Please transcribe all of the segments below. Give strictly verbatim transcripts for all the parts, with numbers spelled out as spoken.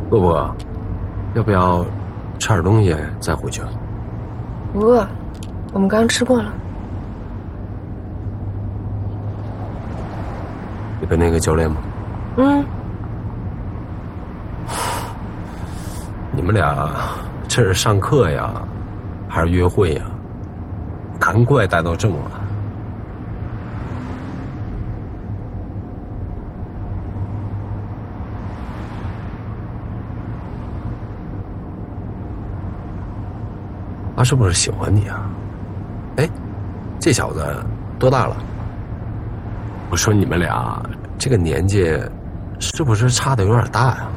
饿不饿？要不要吃点东西再回去？ 不饿，我们刚吃过了。 你跟那个教练吗？ 嗯。 你们俩这是上课呀，还是约会呀？难怪待到这么晚。他是不是喜欢你啊？哎，这小子多大了？我说你们俩这个年纪，是不是差的有点大呀？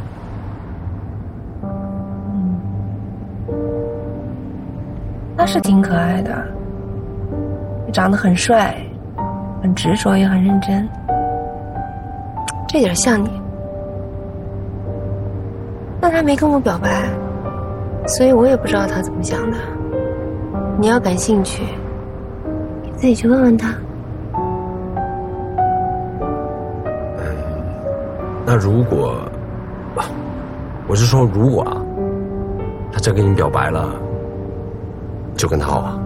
他是挺可爱的，长得很帅，很执着也很认真，这点像你。但他没跟我表白，所以我也不知道他怎么想的。你要感兴趣，你自己去问问他。 嗯，那如果，我是说如果啊，他真跟你表白了，就跟他好啊。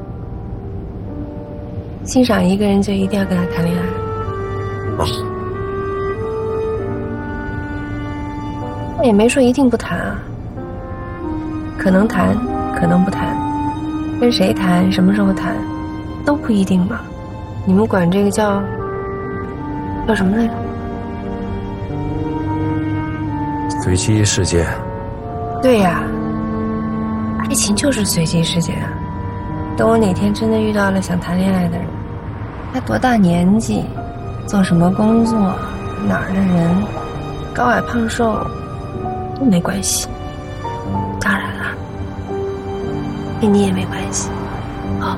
欣赏一个人就一定要跟他谈恋爱啊？ 那也没说一定不谈啊，可能谈，可能不谈，跟谁谈，什么时候谈，都不一定嘛。你们管这个叫叫什么来着？ 随机事件。 对呀，爱情就是随机事件啊。等我哪天真的遇到了想谈恋爱的人，他多大年纪，做什么工作，哪儿的人，高矮胖瘦都没关系。当然了，跟你也没关系。好。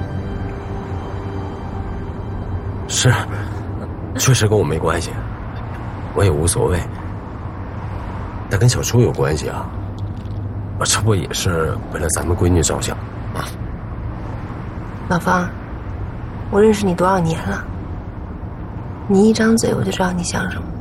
是，确实跟我没关系，我也无所谓。但跟小初有关系啊，我这不也是为了咱们闺女着想啊？ 老方，我认识你多少年了，你一张嘴我就知道你想什么。